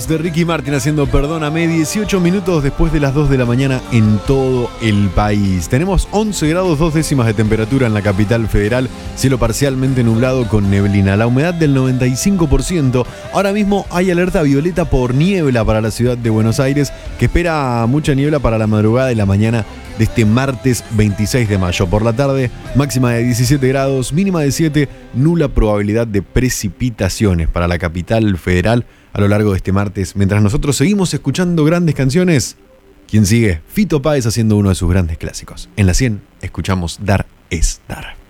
voz de Ricky Martin haciendo Perdóname, 18 minutos después de las 2 de la mañana en todo el país. Tenemos 11 grados 2 décimas de temperatura en la capital federal, cielo parcialmente nublado con neblina, la humedad del 95%. Ahora mismo hay alerta violeta por niebla para la ciudad de Buenos Aires, que espera mucha niebla para la madrugada y la mañana de este martes 26 de mayo. Por la tarde, máxima de 17 grados, mínima de 7, nula probabilidad de precipitaciones para la capital federal a lo largo de este martes. Mientras nosotros seguimos escuchando grandes canciones, ¿quién sigue? Fito Páez haciendo uno de sus grandes clásicos. En la 100 escuchamos Dar es Dar.